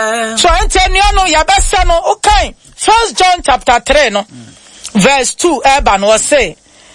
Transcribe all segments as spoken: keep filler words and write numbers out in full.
So ente ni ono ya bese no okay. First John chapter three no. Mm. Verse two eba no say.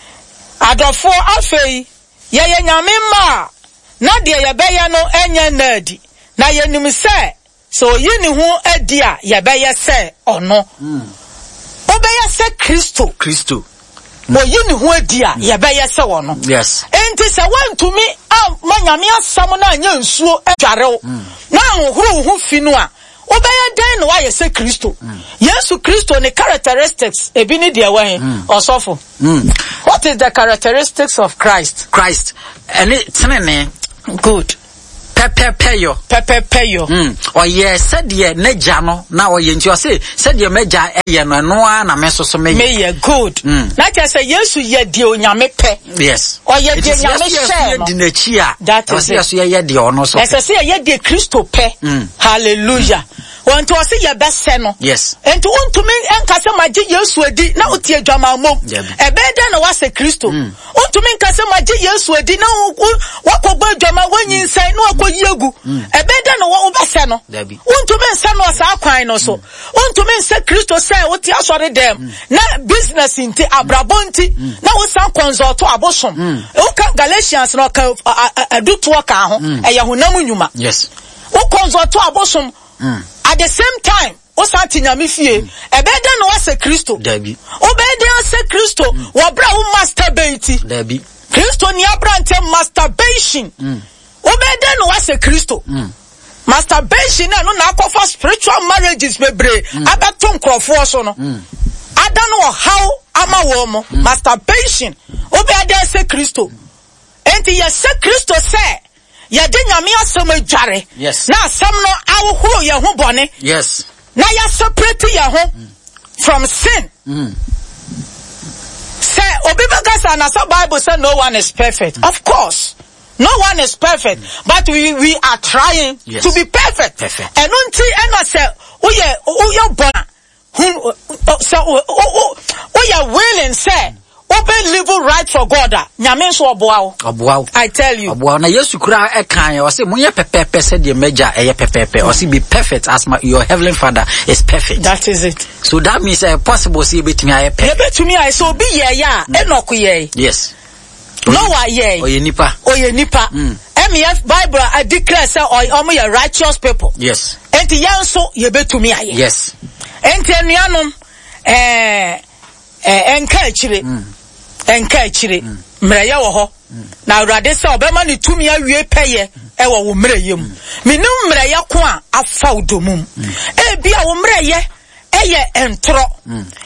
Adofo afei ye ye nyame ma na de ye beye no enye nadi. Na ye nim se so yi ni ho adi a ye beye se ono. Mm. Obeye se Kristo. Kristo. Mo yi ni ho adi a ye beye se ono. Yes. Enti se wantumi a manyame asam na anya nsuo adware na ahohoro ho fi no a obeye den no aye se Kristo. Yesu Kristo ne characteristics ebi ni de wan osofo. What is the characteristics of Christ? Christ and it tenene good. Pepe peyo pepe peyo mm o ye said ye neja no na o ye nti o say said ye meja ye no no a na mesoso me ye good. Mm. Na just say Yesu ye de onyame pe. Yes. O ye de onyame share no. Di na chi a. That is it. Ye ye de ono so. Yes, say ye de Kristo pe. Mm. Hallelujah. Want to see your best no. Yes. And to want to mean enkase maji Yesu edi na otie dwama mom. Ebeda na wase Kristo. Want to mean kase maji Yesu edi na wakogba dwama wanyi nsai na wakoyiegu. Ebeda na wo bese no. Want to mean say no asa kwan no so. Want to mean say Kristo say otie asore dem. Na business nti abrabonti na wo san consult abosom. E ka Galatians no ka aduto ka ho. E ye honam nyuma. Yes. Wo consult abosom. At the same time, Osati Nyamifie, Ebeda no was a Christo. Debbie. Obeda se Christo, wabra u masturbate. Debbie. Christo ni abrante masturbation. Obeda no was a Christo. Masturbation na no na for spiritual marriages bebre. Abaton crofo so no. Ada no how ama wo mo. Masturbation. Obeda se Christo. Enti ye se Christo se. Ya de nyame asem adware. Yes. Na asem no awohoro ye ho bone. Yes. Na ya separate ye ho mm. from sin. Mm. Say obibagasa na so Bible say no one is perfect. Mm. Of course. No one is perfect, mm. but we we are trying yes. to be perfect. Perfect. And until and say oye oye bona who so oye willing say open live right for God. Nyame so oboa oboa I tell you. Oboa na Yesu kura e kan o say munye pepepe said the meja e pepepe o say be perfect as my, your heavenly Father is perfect. That is it. So that means uh, possible see betimi aye perfect. Betimi aye so be ye ya Enoch ye. Yes. Noah ye. Oye nipa. Oye nipa. Mm. M F Bible I declare say omo ye righteous people. Yes. Enti yanso ye betumi aye. Yes. Enti anuanom eh eh enka akire. Mm. Enka akire mreye wo ho na awurade se obema ne tumi awie peye e wo wo mreye mu menu mreye ko a afa odomum e bia wo mreye eye entro